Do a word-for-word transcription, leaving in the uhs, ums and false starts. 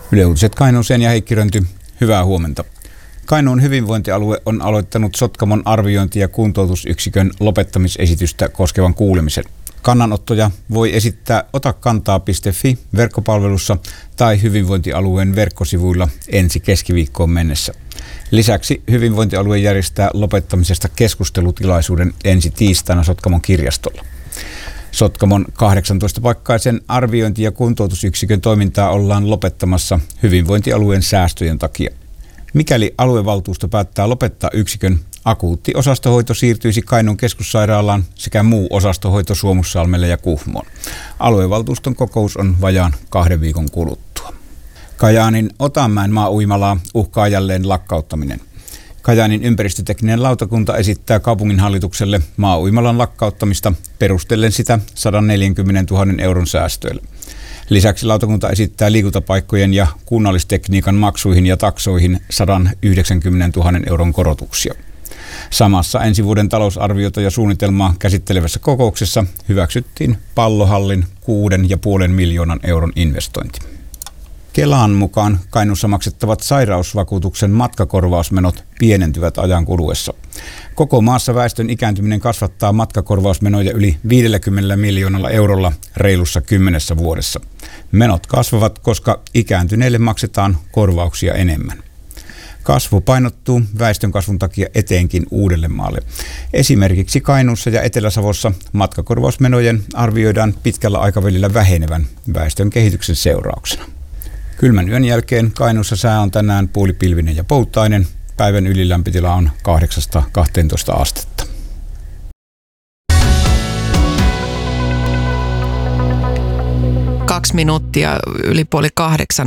Yle Uutiset Kainuuseen ja Heikki Rönty, hyvää huomenta. Kainuun hyvinvointialue on aloittanut Sotkamon arviointi- ja kuntoutusyksikön lopettamisesitystä koskevan kuulemisen. Kannanottoja voi esittää otakantaa piste fi verkkopalvelussa tai hyvinvointialueen verkkosivuilla ensi keskiviikkoon mennessä. Lisäksi hyvinvointialue järjestää lopettamisesta keskustelutilaisuuden ensi tiistaina Sotkamon kirjastolla. Sotkamon kahdeksantoista-paikkaisen arviointi- ja kuntoutusyksikön toimintaa ollaan lopettamassa hyvinvointialueen säästöjen takia. Mikäli aluevaltuusto päättää lopettaa yksikön, akuutti osastohoito siirtyisi Kainuun keskussairaalaan sekä muu osastohoito Suomussalmelle ja Kuhmoon. Aluevaltuuston kokous on vajaan kahden viikon kuluttua. Kajaanin Otanmäen maa-uimalaa uhkaa jälleen lakkauttaminen. Kajaanin ympäristötekninen lautakunta esittää kaupunginhallitukselle maa-uimalan lakkauttamista perustellen sitä sata neljäkymmentätuhatta euron säästöillä. Lisäksi lautakunta esittää liikuntapaikkojen ja kunnallistekniikan maksuihin ja taksoihin sata yhdeksänkymmentätuhatta euron korotuksia. Samassa ensi vuoden talousarviota ja suunnitelmaa käsittelevässä kokouksessa hyväksyttiin pallohallin kuuden ja puolen miljoonan euron investointi. Kelan mukaan Kainuussa maksettavat sairausvakuutuksen matkakorvausmenot pienentyvät ajan kuluessa. Koko maassa väestön ikääntyminen kasvattaa matkakorvausmenoja yli viidelläkymmenellä miljoonalla eurolla reilussa kymmenessä vuodessa. Menot kasvavat, koska ikääntyneille maksetaan korvauksia enemmän. Kasvu painottuu väestönkasvun takia etenkin Uudellemaalle. Esimerkiksi Kainuussa ja Etelä-Savossa matkakorvausmenojen arvioidaan pitkällä aikavälillä vähenevän väestön kehityksen seurauksena. Kylmän yön jälkeen Kainuussa sää on tänään puolipilvinen ja pouttainen. Päivän ylilämpötila on kahdeksasta kahteentoista astetta. Kaksi minuuttia yli puoli kahdeksan